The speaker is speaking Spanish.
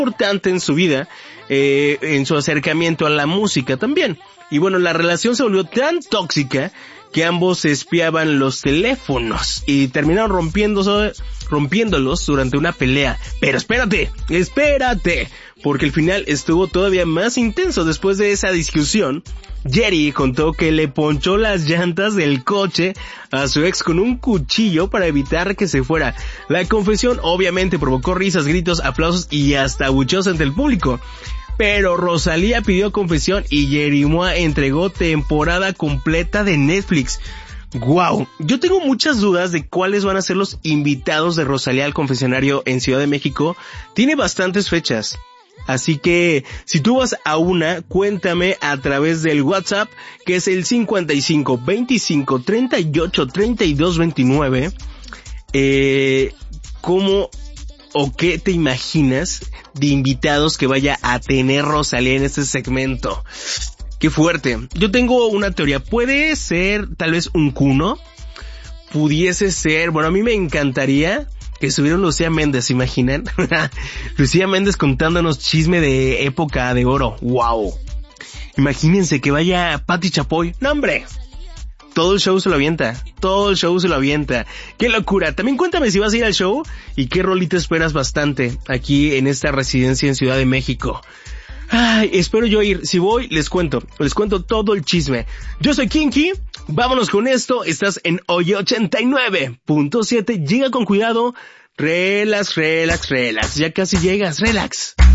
importante en su vida, en su acercamiento a la música también. Y bueno, la relación se volvió tan tóxica que ambos se espiaban los teléfonos y terminaron rompiéndolos durante una pelea. Pero espérate, porque el final estuvo todavía más intenso. Después de esa discusión, Jerry contó que le ponchó las llantas del coche a su ex con un cuchillo para evitar que se fuera. La confesión obviamente provocó risas, gritos, aplausos y hasta abucheos entre el público. Pero Rosalía pidió confesión y Jerry Mois entregó temporada completa de Netflix. Wow, yo tengo muchas dudas de cuáles van a ser los invitados de Rosalía al confesionario en Ciudad de México. Tiene bastantes fechas. Así que, si tú vas a una, cuéntame a través del WhatsApp, que es el 55 25 38 32 29, cómo o qué te imaginas de invitados que vaya a tener Rosalía en este segmento. Qué fuerte. Yo tengo una teoría. Puede ser tal vez un Kuno. Pudiese ser, bueno, a mí me encantaría que estuviera Lucía Méndez, ¿se imaginan? Lucía Méndez contándonos chisme de época de oro. Wow. Imagínense que vaya Pati Chapoy. ¡No, hombre! Todo el show se lo avienta. ¡Qué locura! También cuéntame si vas a ir al show y qué rolita esperas bastante aquí en esta residencia en Ciudad de México. Ay, espero yo ir. Si voy, les cuento todo el chisme. Yo soy Kinky. Vámonos con esto. Estás en Hoy 89.7. Llega con cuidado. Relax. Ya casi llegas. Relax.